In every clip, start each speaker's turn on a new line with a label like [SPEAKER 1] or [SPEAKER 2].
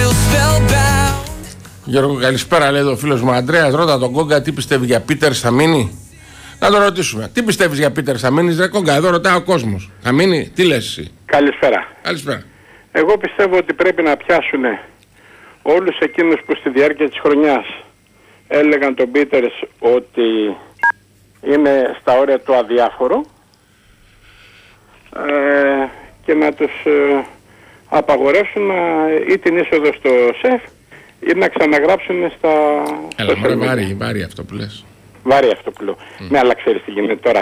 [SPEAKER 1] Γιώργο, καλησπέρα, λέει ο φίλος μου Αντρέας. Ρώτα τον Κόγκα τι πιστεύει για Πίτερ, θα μείνει. Να το ρωτήσουμε. Τι πιστεύεις για Πίτερ, θα μείνει, ρε Κόγκα? Εδώ ρωτάει ο κόσμος. Θα μείνει, τι λες εσύ?
[SPEAKER 2] Καλησπέρα.
[SPEAKER 1] Καλησπέρα.
[SPEAKER 2] Εγώ πιστεύω ότι πρέπει να πιάσουν όλους εκείνους που στη διάρκεια της χρονιάς έλεγαν τον Πίτερς ότι είναι στα όρια του αδιάφορου και να τους απαγορεύσουν ή την είσοδο στο ΣΕΦ ή να ξαναγράψουν στα...
[SPEAKER 1] Έλα, βάρη αυτό που λες.
[SPEAKER 2] Βάρη αυτό που λέω. Ναι, αλλά ξέρεις τι γίνεται τώρα.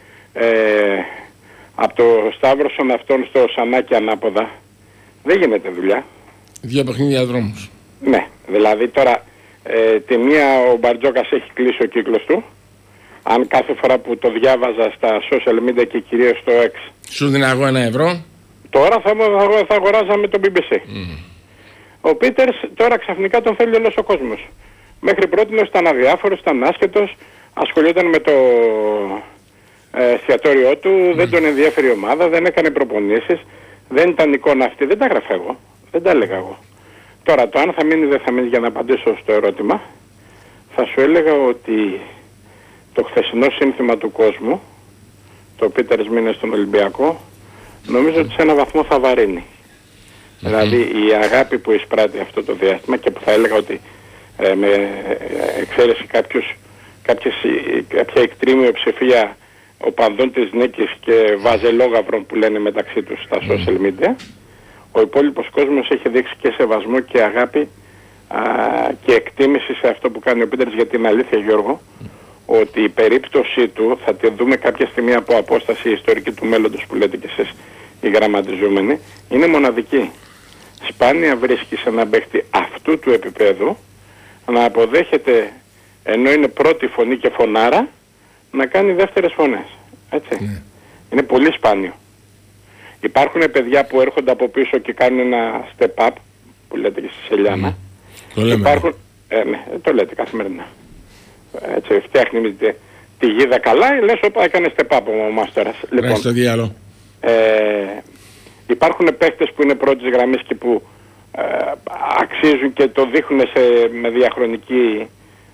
[SPEAKER 2] Από το Σταύρωσον αυτόν στο Σανάκι ανάποδα δεν γίνεται δουλειά.
[SPEAKER 1] 2 παιχνίδια δρόμους.
[SPEAKER 2] Ναι, δηλαδή τώρα τη μία ο Μπαρτζόκας έχει κλείσει ο κύκλος του. Αν κάθε φορά που το διάβαζα στα social media και κυρίως στο X
[SPEAKER 1] σου δίνω εγώ €1,
[SPEAKER 2] τώρα θα αγοράζαμε το BBC. Ο Πίτερς τώρα ξαφνικά τον θέλει όλος ο κόσμος. Μέχρι πρώτη ήταν αδιάφορος, ήταν άσχετος, ασχολιόταν με το εστιατόριό του, δεν τον ενδιαφέρει η ομάδα, δεν έκανε προπονήσεις, δεν ήταν εικόνα αυτή, δεν τα έγραφα εγώ, δεν τα έλεγα εγώ. Τώρα το αν θα μείνει δεν θα μείνει, για να απαντήσω στο ερώτημα, θα σου έλεγα ότι το χθεσινό σύνθημα του κόσμου, το Πίτερς μείνε στον Ολυμπιακό, νομίζω ότι σε έναν βαθμό θα βαρύνει. Δηλαδή η αγάπη που εισπράττει αυτό το διάστημα και που θα έλεγα ότι με εξαίρεση κάποια εκτρίμη μειοψηφία οπαδών της νίκης και βαζελόγαυρων που λένε μεταξύ τους στα social media, ο υπόλοιπος κόσμος έχει δείξει και σεβασμό και αγάπη και εκτίμηση σε αυτό που κάνει ο Πίτερς, για την αλήθεια, Γιώργο, ότι η περίπτωσή του θα τη δούμε κάποια στιγμή από απόσταση ιστορική του μέλλοντος που λέτε και εσείς οι γραμματιζόμενοι, είναι μοναδική. Σπάνια βρίσκεις έναν παίχτη αυτού του επίπεδου να αποδέχεται, ενώ είναι πρώτη φωνή και φωνάρα, να κάνει δεύτερες φωνές. Έτσι. Είναι πολύ σπάνιο. Υπάρχουν παιδιά που έρχονται από πίσω και κάνουν ένα step up, που λέτε και στη Σελιάνα.
[SPEAKER 1] Το λέμε.
[SPEAKER 2] Ναι, το λέτε καθημερινά. Έτσι, φτιάχνει τη γίδα καλά, λες όπα έκανε step up ο μάστορας. Λοιπόν,
[SPEAKER 1] στο διάλο.
[SPEAKER 2] Υπάρχουν παίχτες που είναι πρώτης γραμμής και που αξίζουν και το δείχνουν με διαχρονική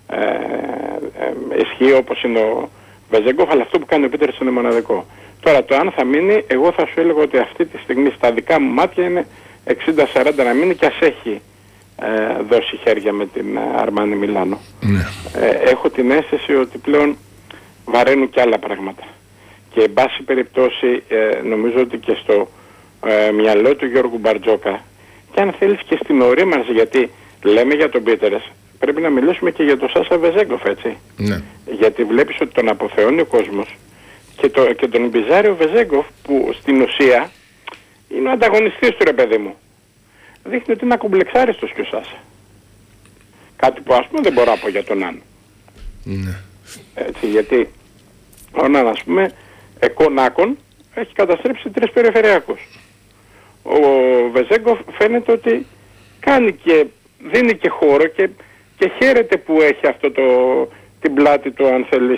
[SPEAKER 2] ισχύ, όπως είναι ο Βεζέγκοφ, αλλά αυτό που κάνει ο Πίτερς είναι μοναδικό. Τώρα το αν θα μείνει, εγώ θα σου έλεγα ότι αυτή τη στιγμή στα δικά μου μάτια είναι 60-40 να μείνει, και ας έχει δώσει χέρια με την Αρμάνι Μιλάνο. Έχω την αίσθηση ότι πλέον βαραίνουν και άλλα πράγματα. Και εν πάση περιπτώσει νομίζω ότι και στο μυαλό του Γιώργου Μπαρτζόκα, και αν θέλεις και στην ορίμανση, γιατί λέμε για τον Πίτερς, πρέπει να μιλήσουμε και για τον Σάσα Βεζέγκοφ, έτσι. Ναι. Γιατί βλέπεις ότι τον αποθεώνει ο κόσμος και τον μπιζάρει ο Βεζέγκοφ, που στην ουσία είναι ο ανταγωνιστής του, ρε παιδί μου. Δείχνει ότι είναι ακουμπλεξάριστος και ο Σάσα. Κάτι που ας πούμε δεν μπορώ να πω για τον Άν. Ναι. Έτσι, γιατί ο Άν, ας πούμε, εκονάκον έχει καταστρέψει 3 περιφερειακούς. Ο Βεζέγκοφ φαίνεται ότι κάνει και δίνει και χώρο και χαίρεται που έχει αυτό την πλάτη του, αν θέλεις,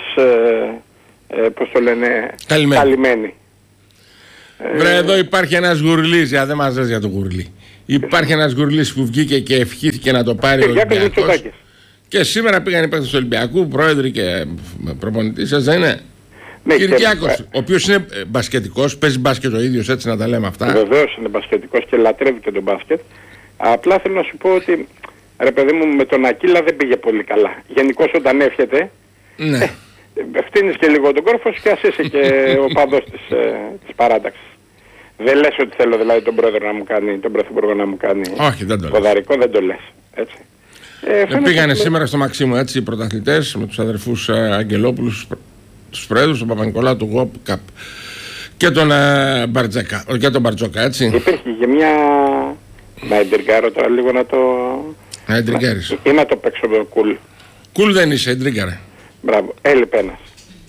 [SPEAKER 2] πώς το λένε, καλυμμένη.
[SPEAKER 1] Βρε, εδώ υπάρχει ένας γουρλής, δεν μας λες για το γουρλί. Υπάρχει ένας γουρλής που βγήκε και ευχήθηκε να το πάρει ο Ολυμπιακός. Και σήμερα πήγαν οι παίκτες του Ολυμπιακού, πρόεδροι και προπονητής, σας δεν είναι? Ναι, Κυριάκος, ο οποίος είναι μπασκετικός, παίζει μπάσκετ ο ίδιος, έτσι να τα λέμε αυτά.
[SPEAKER 2] Βεβαίως είναι μπασκετικός και λατρεύει και τον μπάσκετ. Απλά θέλω να σου πω ότι, ρε παιδί μου, με τον Ακίλα δεν πήγε πολύ καλά. Γενικώς όταν εύχεται, ναι, φτύνεις και λίγο τον κόρφο και ας είσαι και ο παδός της παράταξης. Δεν λες ότι θέλω δηλαδή τον πρόεδρο να μου κάνει, τον πρωθυπουργό να μου κάνει.
[SPEAKER 1] Όχι, δεν το
[SPEAKER 2] ποδαρικό, δεν το λες. Έτσι.
[SPEAKER 1] Πήγανε σήμερα στο Μαξίμου, έτσι, οι πρωταθλητές με τους αδερφούς Αγγελόπουλους, τους πρόεδρους, τον Παπα-Νικολάου, του Γουόπ και τον Μπαρτζόκα, έτσι.
[SPEAKER 2] Υπήρχε και μια... Να εντριγκάρω τώρα λίγο να το...
[SPEAKER 1] Να εντριγκάρεις.
[SPEAKER 2] Ή να το παίξω με κουλ.
[SPEAKER 1] Κουλ δεν είσαι, εντριγκάρε.
[SPEAKER 2] Μπράβο, έλειπε ένας.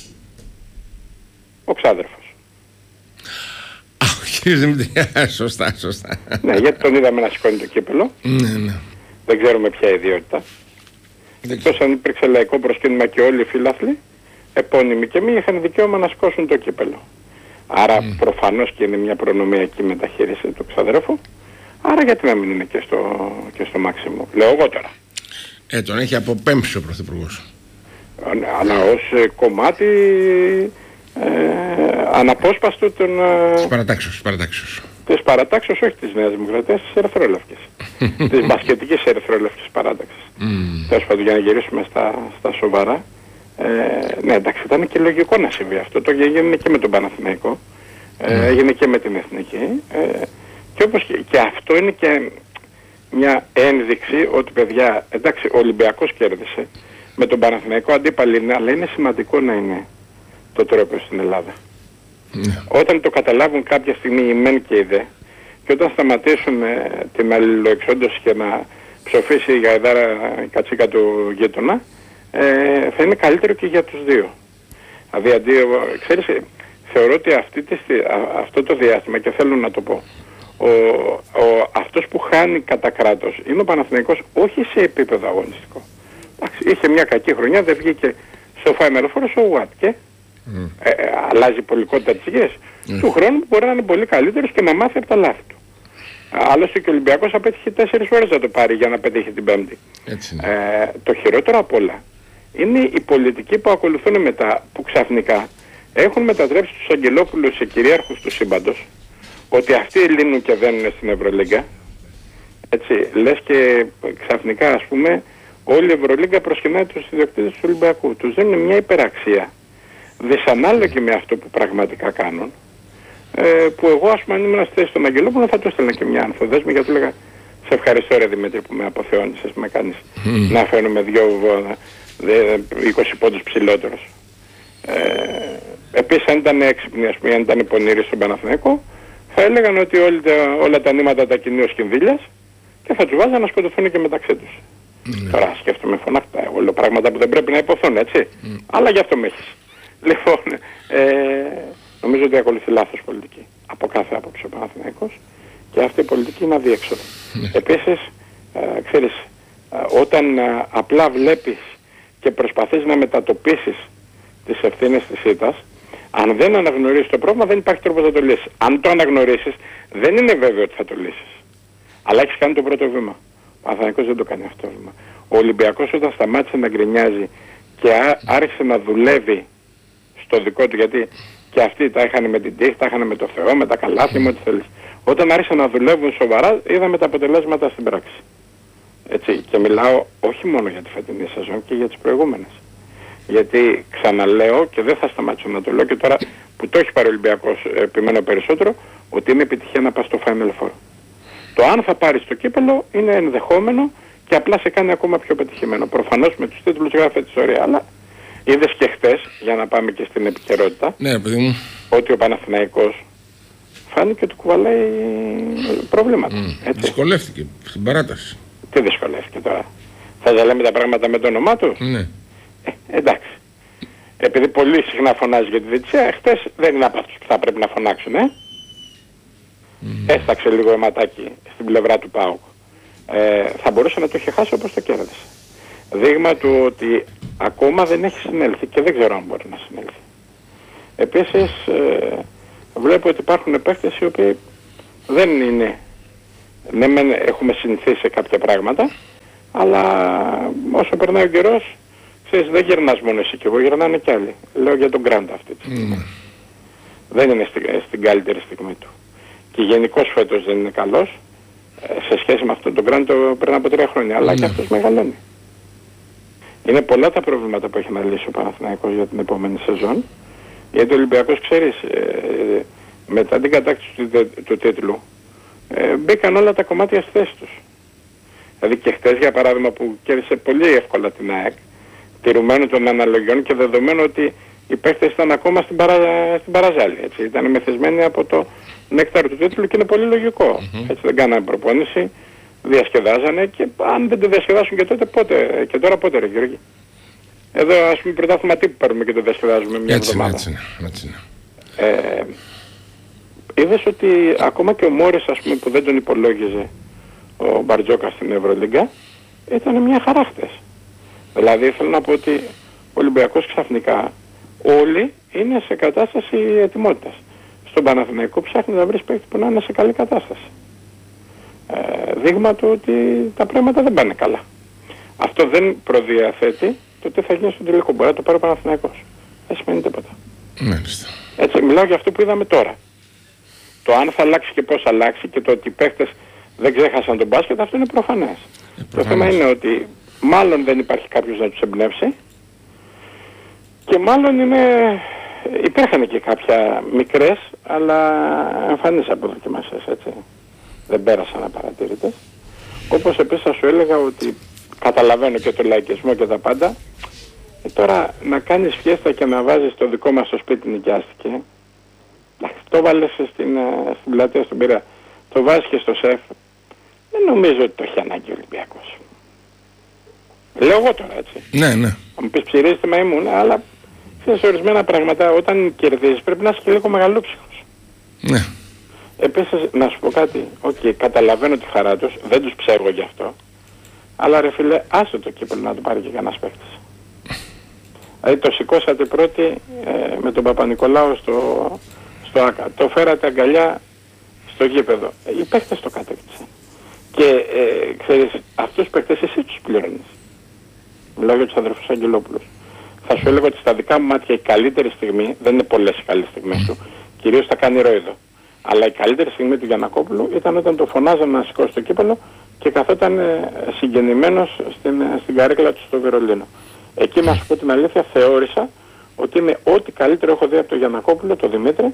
[SPEAKER 2] Ο ξάδερφος.
[SPEAKER 1] Κύριε Δημητριά, σωστά.
[SPEAKER 2] Ναι, γιατί τον είδαμε να σηκώνει το κύπελο.
[SPEAKER 1] Ναι.
[SPEAKER 2] Δεν ξέρουμε ποια ιδιότητα. Εκτός αν υπήρξε λαϊκό προσκύνημα και όλοι οι φίλαθλοι, επώνυμοι και μη, είχαν δικαίωμα να σηκώσουν το κύπελο. Άρα προφανώς και είναι μια προνομιακή μεταχείριση του ξαδέρφου. Άρα γιατί να μην είναι και στο μάξιμο, λέω εγώ τώρα.
[SPEAKER 1] Τον έχει αποπέμψει ο Πρωθυπουργός.
[SPEAKER 2] Αλλά ως κομμάτι αναπόσπαστο των... Της παρατάξεως, όχι της Νέας Δημοκρατίας, της Ερυθρόλευκης. Της μπασκετικής Ερυθρόλευκης παράταξης. Τέλος πάντων, για να γυρίσουμε στα σοβαρά. Ναι, εντάξει, ήταν και λογικό να συμβεί αυτό. Το έγινε και με τον Παναθηναϊκό. Έγινε και με την Εθνική. Και όπως και αυτό είναι και μια ένδειξη ότι, παιδιά, εντάξει, ο Ολυμπιακός κέρδισε. Με τον Παναθηναϊκό αντίπαλοι είναι, αλλά είναι σημαντικό να είναι το τρόπο στην Ελλάδα. Όταν το καταλάβουν κάποια στιγμή οι μεν και οι δε, και όταν σταματήσουν την αλληλοεξόντωση και να ψοφήσει η γαϊδάρα η κατσίκα του γείτονα, θα είναι καλύτερο και για τους δύο. Δηλαδή, ξέρεις, θεωρώ ότι αυτό το διάστημα, και θέλω να το πω, αυτός που χάνει κατά κράτος είναι ο Παναθηναϊκός, όχι σε επίπεδο αγωνιστικό. Είχε μια κακή χρονιά, δεν βγήκε στο Final Four, ο Watt και αλλάζει πολικότητα της υγείας. Του χρόνου μπορεί να είναι πολύ καλύτερος και να μάθει από τα λάθη του. Άλλωστε και ο Ολυμπιακός απέτυχε 4 φορές να το πάρει για να πετύχει την Πέμπτη. Το χειρότερο απ' όλα είναι οι πολιτικοί που ακολουθούν μετά, που ξαφνικά έχουν μετατρέψει τους Αγγελόπουλους σε κυρίαρχους του σύμπαντος, ότι αυτοί λύνουν και δένουν στην Ευρωλίγκα. Έτσι, λες και ξαφνικά, ας πούμε, όλη η Ευρωλίγκα προσκυνάει τους ιδιοκτήτες του Ολυμπιακού. Τους δίνουν μια υπεραξία δυσανάλογη με αυτό που πραγματικά κάνουν, που εγώ, ας πούμε, αν ήμουν στη θέση των Αγγελόπουλων, θα του έστελνα και μια ανθοδέσμη, γιατί έλεγα, σε ευχαριστώ ρε Δημήτρη που με αποθεώνησες, με κάνεις να φαίνομαι 20 πόντους ψηλότερος. Επίσης, αν ήταν έξυπνοι, ας πούμε, αν ήταν πονηροί στον Παναθηναϊκό, θα έλεγαν ότι όλα τα νήματα τα κινεί ο Σκινδύλιας και θα τους βάζαν να σκοτωθούν και μεταξύ τους. Τώρα σκέφτομαι φωναχτά, όλα πράγματα που δεν πρέπει να υποθούν, έτσι. Αλλά γι' αυτό με έχεις. Λοιπόν, νομίζω ότι ακολουθεί λάθος πολιτική από κάθε άποψη ο Παναθηναϊκός, και αυτή η πολιτική είναι αδιέξοδο. Επίσης, ξέρεις, όταν απλά βλέπεις και προσπαθείς να μετατοπίσεις τις ευθύνες της ήττας, αν δεν αναγνωρίσεις το πρόβλημα, δεν υπάρχει τρόπος να το λύσεις. Αν το αναγνωρίσεις, δεν είναι βέβαιο ότι θα το λύσεις. Αλλά έχεις κάνει το πρώτο βήμα. Ο Παναθηναϊκός δεν το κάνει αυτό το βήμα. Ο Ολυμπιακός, όταν σταμάτησε να γκρινιάζει και άρχισε να δουλεύει στο δικό του, γιατί και αυτοί τα είχαν με την τύχη, τα είχαν με το Θεό, με τα καλάθη, με ό,τι θέλεις. Όταν άρχισαν να δουλεύουν σοβαρά, είδαμε τα αποτελέσματα στην πράξη. Έτσι, και μιλάω όχι μόνο για τη φετινή σεζόν και για τις προηγούμενες. Γιατί ξαναλέω και δεν θα σταματήσω να το λέω, και τώρα που το έχει πάρει ο Ολυμπιακός, επιμένω περισσότερο, ότι είναι επιτυχία να πας στο Final Four. Το αν θα πάρεις το κύπελλο είναι ενδεχόμενο και απλά σε κάνει ακόμα πιο πετυχημένο. Προφανώς με τους τίτλους γράφει τη ιστορία, αλλά είδες και χτες, για να πάμε και στην επικαιρότητα, ότι ο Παναθηναϊκός φάνηκε ότι κουβαλάει προβλήματα.
[SPEAKER 1] Δυσκολεύτηκε στην παράταση.
[SPEAKER 2] Τι δυσκολεύτηκε τώρα? Θα τα λέμε τα πράγματα με το όνομά του.
[SPEAKER 1] Ναι.
[SPEAKER 2] Εντάξει. Επειδή πολύ συχνά φωνάζει για τη διετησία, χτες δεν είναι από αυτούς που θα πρέπει να φωνάξουν, Έσταξε λίγο αιματάκι στην πλευρά του ΠΑΟΚ. Θα μπορούσε να το είχε χάσει όπως το κέρδισε. Δείγμα του ότι ακόμα δεν έχει συνέλθει και δεν ξέρω αν μπορεί να συνέλθει. Επίσης, βλέπω ότι υπάρχουν παίκτες οι οποίοι δεν είναι... Ναι, έχουμε συνηθίσει σε κάποια πράγματα, αλλά όσο περνάει ο καιρός, ξέρεις, δεν γυρνάς μόνο εσύ και εγώ, γυρνάνε κι άλλοι. Λέω για τον Γκραντ αυτή τη στιγμή. Δεν είναι στην καλύτερη στιγμή του. Και γενικώς φέτος δεν είναι καλός, σε σχέση με αυτόν τον Γκραντ πριν από 3 χρόνια, αλλά και αυτός μεγαλώνει. Είναι πολλά τα προβλήματα που έχει να λύσει ο Παναθηναϊκός για την επόμενη σεζόν, γιατί ο Ολυμπιακός, ξέρεις, μετά την κατάκτηση του τίτλου, μπήκαν όλα τα κομμάτια στη θέση τους. Δηλαδή και χτες, για παράδειγμα, που κέρδισε πολύ εύκολα την ΑΕΚ, τηρουμένου των αναλογιών και δεδομένου ότι οι παίχτες ήταν ακόμα στην παραζάλη. Έτσι. Ήταν μεθυσμένοι από το νέκταρο του τίτλου και είναι πολύ λογικό. Έτσι, δεν κάνανε προπόνηση, διασκεδάζανε, και αν δεν το διασκεδάσουν και τότε, πότε, και τώρα πότε, ρε Γιώργη? Εδώ, ας πούμε, πρωτάθλημα τι που παίρνουμε και το διασκεδάζουμε μια εβδομάδα.
[SPEAKER 1] Έτσι.
[SPEAKER 2] Είδες ότι ακόμα και ο Μόρις, ας πούμε, που δεν τον υπολόγιζε ο Μπαρτζόκας στην Ευρωλίγκα, ήταν μια χαρά χτες. Δηλαδή θέλω να πω ότι ο Ολυμπιακός ξαφνικά όλοι είναι σε κατάσταση ετοιμότητας. Στον Παναθηναϊκό ψάχνει να βρεις παίκτη που να είναι σε καλή κατάσταση. δείγμα του ότι τα πράγματα δεν πάνε καλά. Αυτό δεν προδιαθέτει το τι θα γίνει στον τελικό. Μπορεί να το πάρει ο Παναθηναϊκός. Δεν σημαίνει τίποτα.
[SPEAKER 1] Μάλιστα.
[SPEAKER 2] Έτσι, μιλάω για αυτό που είδαμε τώρα. Το αν θα αλλάξει και πώς θα αλλάξει και το ότι οι παίχτες δεν ξέχασαν τον μπάσκετ, αυτό είναι προφανές. Το θέμα είναι ότι μάλλον δεν υπάρχει κάποιος να τους εμπνεύσει και μάλλον υπήρχαν και κάποια μικρές αλλά εμφανείς αποδοκιμασίες, έτσι. Δεν πέρασαν απαρατήρητες. Όπως επίσης θα σου έλεγα ότι καταλαβαίνω και το λαϊκισμό και τα πάντα. Τώρα να κάνεις φιέστα και να βάζεις το δικό μας στο σπίτι νοικιάστηκε. Το βάλες στην πλατεία στον Πειραιά. Το βάζεις και στο σεφ. Δεν νομίζω ότι το έχει ανάγκη ο Ολυμπιακός. Λέω εγώ τώρα, έτσι.
[SPEAKER 1] Ναι, ναι.
[SPEAKER 2] Θα μου πεις ψηρίζεται μα ήμουν, αλλά σε ορισμένα πράγματα όταν κερδίζεις πρέπει να είσαι και λίγο μεγαλούψυχος.
[SPEAKER 1] Ναι.
[SPEAKER 2] Επίσης να σου πω κάτι, καταλαβαίνω τη χαρά τους, δεν τους ψέγω γι' αυτό. Αλλά ρε φίλε, άσε το κύπελλο να το πάρει και κανένας παίκτης. Δηλαδή το σηκώσατε πρώτοι με τον Παπα-Νικολάου στο ΆΚΑ. Το φέρατε αγκαλιά στο γήπεδο. Οι παίκτες το κατέκτησαν. Και ξέρεις, αυτούς τους παίκτες εσύ τους πληρώνεις. Μιλάω για τους αδερφούς Αγγελόπουλους. Θα σου έλεγα ότι στα δικά μου μάτια η καλύτερη στιγμή, δεν είναι πολλές οι καλές στιγμές του, κυρίως θα κάνει ρόιδο. Αλλά η καλύτερη στιγμή του Γιαννακόπουλου ήταν όταν το φωνάζαν να σηκώσει το κύπελλο και καθόταν συγγεννημένος στην καρέκλα του στο Βερολίνο. Εκεί να σου πω την αλήθεια θεώρησα ότι είναι ό,τι καλύτερο έχω δει από τον Γιαννακόπουλο, τον Δημήτρη,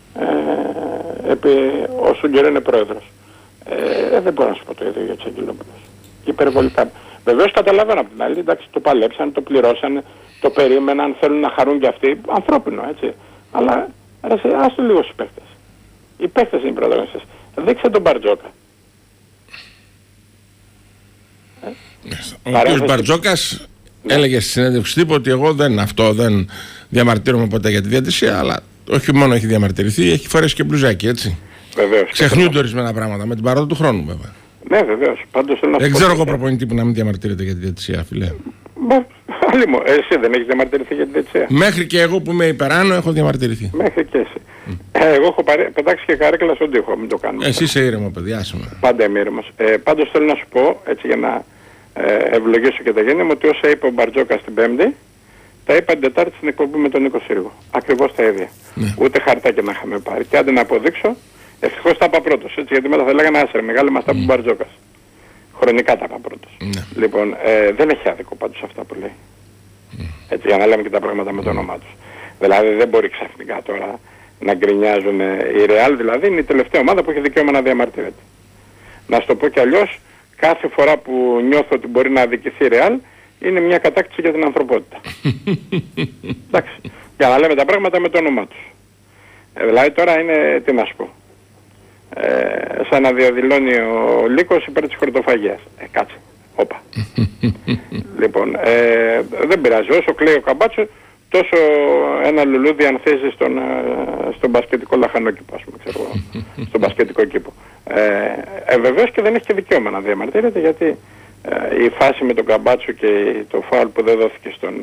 [SPEAKER 2] όσο καιρό είναι πρόεδρος. Δεν μπορώ να σου πω το ίδιο για τους Αγγελόπουλους. Υπερβολικά. Βεβαίως καταλαβαίνω από την άλλη, εντάξει, το παλέψαν, το πληρώσαν, το περίμεναν, θέλουν να χαρούν κι αυτοί, ανθρώπινο, έτσι. Αλλά άστο λίγο στους παίχτες. Οι παίχτες είναι οι πρωταγωνιστές. Δείξε τον Μπαρτζόκα.
[SPEAKER 1] Ο κ. Μπαρτζόκας έλεγε στη συνέντευξη τύπου ότι εγώ δεν διαμαρτύρομαι ποτέ για τη διαιτησία, αλλά όχι μόνο έχει διαμαρτυρηθεί, έχει φορέσει και μπλουζάκι, έτσι.
[SPEAKER 2] Βεβαίως.
[SPEAKER 1] Ξεχνιούνται ορισμένα πράγματα με την παράδοση του χρόνου, βέβαια.
[SPEAKER 2] Ναι, βεβαίως. Πάντως
[SPEAKER 1] δεν ξέρω εγώ προπονητή που να μην διαμαρτύρεται για τη διαιτησία, φίλε.
[SPEAKER 2] Άλλη μου, εσύ δεν έχεις διαμαρτυρηθεί για τη διαιτησία?
[SPEAKER 1] Μέχρι και εγώ που είμαι υπεράνω έχω διαμαρτυρηθεί.
[SPEAKER 2] Μέχρι και εσύ. Εγώ έχω πετάξει και καρέκλα στον τοίχο, μην το κάνουμε.
[SPEAKER 1] Εσύ είσαι ήρεμο, παιδί, άσχημα.
[SPEAKER 2] Πάντα είμαι ήρεμος. Πάντως θέλω να σου πω, έτσι για να ευλογήσω και τα γένεια μου, ότι όσα είπε ο Μπαρτζόκας την Πέμπτη, τα είπα την Τετάρτη στην εκπομπή με τον Νίκο Σύργο. Ακριβώς τα ίδια. Ναι. Ούτε χαρτάκια να είχαμε πάρει. Και άντε να αποδείξω, ευτυχώς τα είπα πρώτος, έτσι, γιατί μετά θα λέγανε άσερ, μεγάλη μας τα είπε ο Μπαρτζόκας. Χρονικά τα είπα πρώτος. Ναι. Λοιπόν, δεν έχει άδικο πάντως αυτά που λέει. Έτσι, για να λέμε και τα πράγματα με το όνομά τους. Δηλαδή δεν μπορεί ξαφνικά τώρα να γκρινιάζουν. Η Real δηλαδή είναι η τελευταία ομάδα που έχει δικαίωμα να διαμαρτύρεται. Να σου το πω κι αλλιώς, κάθε φορά που νιώθω ότι μπορεί να αδικηθεί η Real είναι μια κατάκτηση για την ανθρωπότητα. Εντάξει, για να λέμε τα πράγματα με το όνομά τους. Δηλαδή τώρα είναι, τι να σου πω, σαν να διαδηλώνει ο Λύκος υπέρ της χορτοφαγίας. Κάτσε, όπα. Λοιπόν, δεν πειράζει, όσο κλαίει ο Καμπάτσο, τόσο ένα λουλούδι ανθίζει στον μπασκετικό λαχανόκηπο, ας πούμε, ξέρω, στον μπασκετικό κήπο. Βεβαίως και δεν έχει και δικαίωμα να διαμαρτύρεται, γιατί η φάση με τον Καμπάτσο και το φάουλ που δεν δόθηκε στον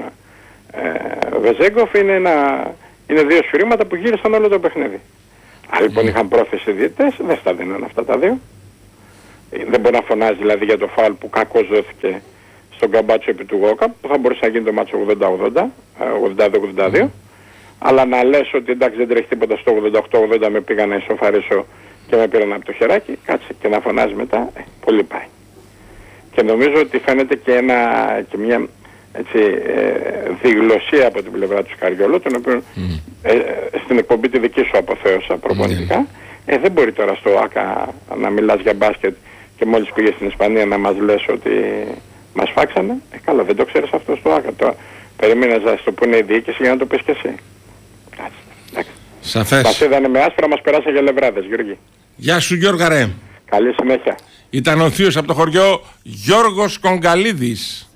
[SPEAKER 2] Βεζέγκοφ είναι δύο σφυρίγματα που γύρισαν όλο το παιχνίδι. Αν λοιπόν είχαν πρόθεση διαιτητές, δεν στα δίνουν αυτά τα δύο. Δεν μπορεί να φωνάζει δηλαδή για το φάουλ που κακώς δόθηκε στον Καμπάτσο επί του Γόκα, που θα μπορούσε να γίνει το μάτσο 80-80, 82-82, αλλά να λες ότι εντάξει δεν τρέχει τίποτα στο 88-80, με πήγα να ισοφαρίσω και με πήραν από το χεράκι, κάτσε και να φωνάζει μετά, πολύ πάει. Και νομίζω ότι φαίνεται και μια διγλωσία από την πλευρά του Σκαριόλου, τον οποίο στην εκπομπή τη δική σου αποθέωσα προπονητικά. Δεν μπορεί τώρα στο ΆΚΑ να μιλάς για μπάσκετ και μόλις πήγες στην Ισπανία να μας λες ότι μας φάξανε. Καλά, δεν το ξέρεις αυτό στο ΆΚΑ. Τώρα περίμενες να στο πούνε η διοίκηση για να το πεις και εσύ. Κάτσε.
[SPEAKER 1] Σαφές.
[SPEAKER 2] Μας είδανε με άσπρα, μας περάσε για λεβράδες, Γιώργη.
[SPEAKER 1] Γεια σου Γιώργα ρε.
[SPEAKER 2] Καλή συνέχεια.
[SPEAKER 1] Ήταν ο θείος από το χωριό Γιώργος Κογκαλίδης.